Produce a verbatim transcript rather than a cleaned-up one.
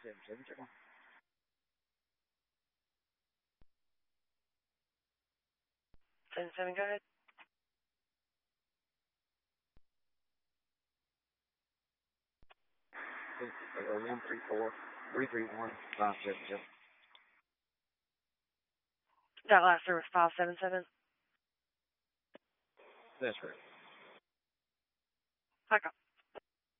seven seven seven. Seven seven, go ahead. Uh, one three four three three one five seven seven. That last there was five seven seven. That's correct. Hi,